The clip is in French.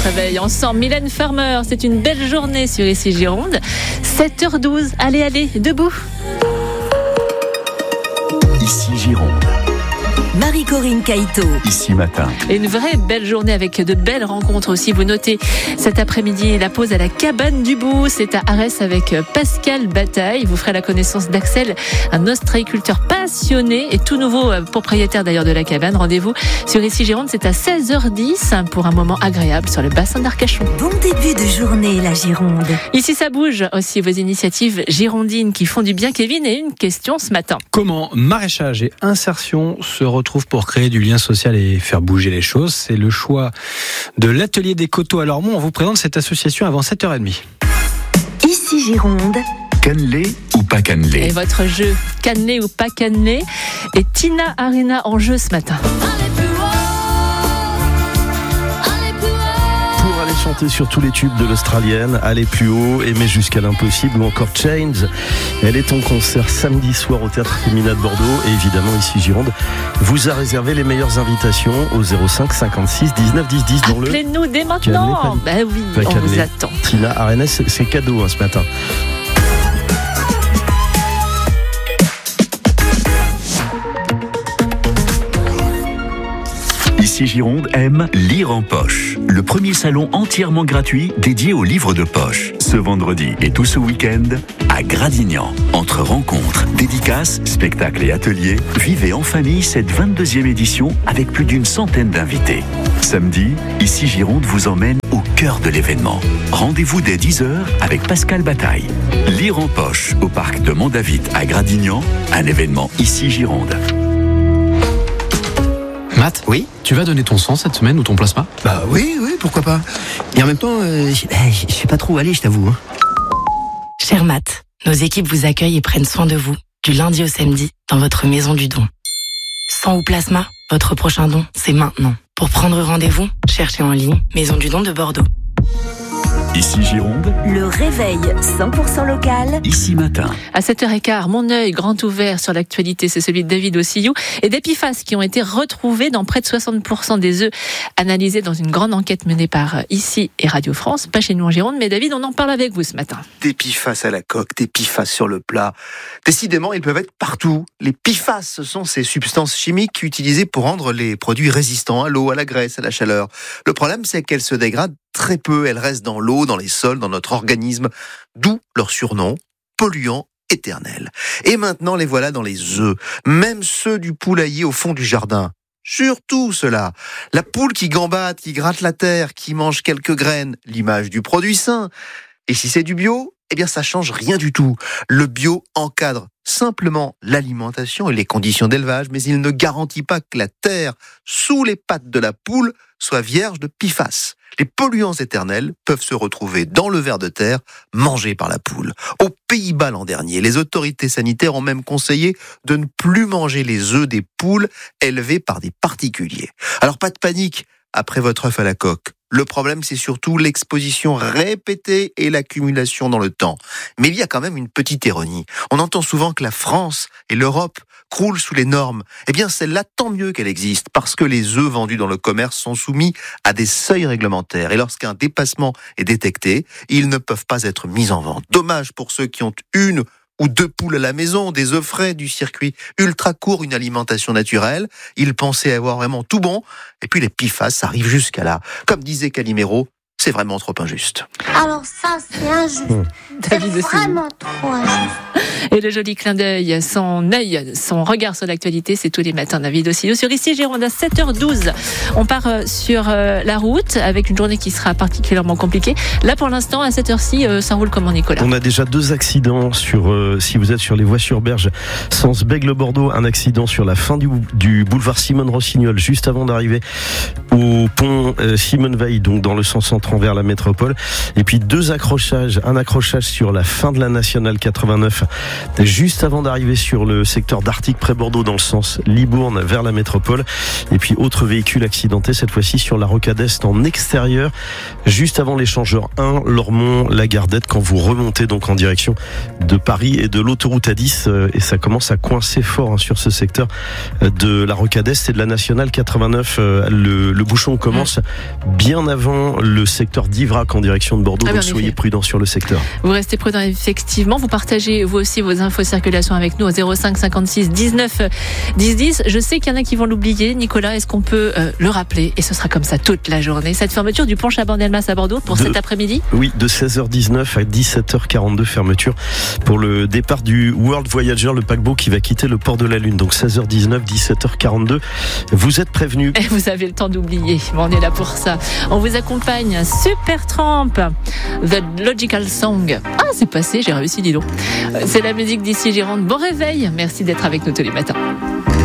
se réveille ensemble. Mylène Farmer, c'est une belle journée sur Ici Gironde. 7h12, allez, debout. Ici Gironde. Marie-Corinne Caïto. Ici matin. Et une vraie belle journée avec de belles rencontres aussi. Vous notez cet après-midi la pause à la cabane du Bout. C'est à Arès avec Pascal Bataille. Vous ferez la connaissance d'Axel, un ostréiculteur passionné et tout nouveau propriétaire d'ailleurs de la cabane. Rendez-vous sur Ici Gironde, c'est à 16h10 pour un moment agréable sur le bassin d'Arcachon. Bon début de journée, la Gironde. Ici, ça bouge aussi vos initiatives girondines qui font du bien. Kevin, et une question ce matin. Comment maraîchage et insertion se retrouvent pour créer du lien social et faire bouger les choses? C'est le choix de l'atelier des coteaux à Lormont. On vous présente cette association avant 7h30. Ici Gironde. Cannelé ou pas cannelé? Et votre jeu, cannelé ou pas cannelé, et Tina Arena en jeu ce matin. Pour aller chanter sur tous les tubes de l'Australienne, aller plus haut, aimer jusqu'à l'impossible ou encore Change. Elle est en concert samedi soir au Théâtre Féminin de Bordeaux et évidemment Ici Gironde vous a réservé les meilleures invitations au 05 56 19 10 10 dans Appelez-nous dès maintenant. Ben oui, on vous attend. Tina Arena, c'est cadeau ce matin. Ici Gironde aime Lire en poche, le premier salon entièrement gratuit dédié aux livres de poche. Ce vendredi et tout ce week-end à Gradignan. Entre rencontres, dédicaces, spectacles et ateliers, vivez en famille cette 22e édition avec plus d'une centaine d'invités. Samedi, Ici Gironde vous emmène au cœur de l'événement. Rendez-vous dès 10h avec Pascal Bataille. Lire en poche au parc de Mont-David à Gradignan, un événement Ici Gironde. Matt, oui, tu vas donner ton sang cette semaine ou ton plasma? Bah oui, pourquoi pas. Et en même temps, je sais pas trop où aller, je t'avoue. Cher Matt, nos équipes vous accueillent et prennent soin de vous, du lundi au samedi, dans votre maison du don. Sang ou plasma, votre prochain don, c'est maintenant. Pour prendre rendez-vous, cherchez en ligne Maison du don de Bordeaux. Ici Gironde, Le réveil 100% local. Ici matin. À 7h15, mon œil grand ouvert sur l'actualité, c'est celui de David Ossillou et d'Epiphases qui ont été retrouvés dans près de 60% des œufs analysés dans une grande enquête menée par Ici et Radio France, pas chez nous en Gironde, mais David, on en parle avec vous ce matin. Des PFAS à la coque, des PFAS sur le plat. Décidément, ils peuvent être partout. Les PFAS, ce sont ces substances chimiques utilisées pour rendre les produits résistants à l'eau, à la graisse, à la chaleur. Le problème, c'est qu'elles se dégradent très peu. Elles restent dans l'eau, dans les sols, dans notre organisme. D'où leur surnom, polluants éternels. Et maintenant, les voilà dans les œufs. Même ceux du poulailler au fond du jardin. Surtout cela. La poule qui gambade, qui gratte la terre, qui mange quelques graines. L'image du produit sain. Et si c'est du bio, eh bien ça change rien du tout. Le bio encadre simplement l'alimentation et les conditions d'élevage, mais il ne garantit pas que la terre sous les pattes de la poule soit vierge de PFAS. Les polluants éternels peuvent se retrouver dans le ver de terre mangé par la poule. Aux Pays-Bas l'an dernier, les autorités sanitaires ont même conseillé de ne plus manger les œufs des poules élevées par des particuliers. Alors pas de panique après votre œuf à la coque. Le problème, c'est surtout l'exposition répétée et l'accumulation dans le temps. Mais il y a quand même une petite ironie. On entend souvent que la France et l'Europe croulent sous les normes. Eh bien, celle-là, tant mieux qu'elle existe, parce que les œufs vendus dans le commerce sont soumis à des seuils réglementaires. Et lorsqu'un dépassement est détecté, ils ne peuvent pas être mis en vente. Dommage pour ceux qui ont une ou deux poules à la maison, des œufs frais, du circuit ultra court, une alimentation naturelle. Ils pensaient avoir vraiment tout bon. Et puis les PFAS arrivent jusqu'à là. Comme disait Calimero, c'est vraiment trop injuste. Alors ça, c'est injuste. David C'est vraiment trop injuste. Et le joli clin d'œil, son œil, son regard sur l'actualité, c'est tous les matins David Ossillou sur Ici Gironde à 7h12. On part sur la route avec une journée qui sera particulièrement compliquée. Là pour l'instant à cette heure-ci, ça roule comment Nicolas? On a déjà 2 accidents si vous êtes sur les voies sur Berge, sens Bègle-Bordeaux, un accident sur la fin du boulevard Simone Rossignol, juste avant d'arriver au pont Simone Veil, donc dans le sens entrant vers la métropole. Et puis 2 accrochages, un accrochage sur la fin de la nationale 89 juste avant d'arriver sur le secteur d'Artic près Bordeaux dans le sens Libourne vers la métropole. Et puis autre véhicule accidenté, cette fois-ci sur la rocade Est en extérieur, juste avant l'échangeur 1, Lormont, la Gardette, quand vous remontez donc en direction de Paris et de l'autoroute A10. Et ça commence à coincer fort sur ce secteur de la rocade Est et de la nationale 89. Le bouchon commence bien avant le secteur d'Ivrac en direction de Bordeaux, donc soyez prudents sur le secteur. Vous restez prudents effectivement, vous partagez vous aussi vos infos circulation avec nous au 05 56 19 10 10. Je sais qu'il y en a qui vont l'oublier. Nicolas, est-ce qu'on peut le rappeler? Et ce sera comme ça toute la journée. Cette fermeture du pont Chaban-Delmas à Bordeaux pour cet après-midi? Oui, de 16h19 à 17h42, fermeture pour le départ du World Voyager, le paquebot qui va quitter le port de la Lune. Donc 16h19, 17h42. Vous êtes prévenus. Et vous avez le temps d'oublier. Bon, on est là pour ça. On vous accompagne. Supertramp, The Logical Song. Ah, c'est passé, j'ai réussi, dis donc. C'est la musique d'ici Gironde. Bon réveil. Merci d'être avec nous tous les matins.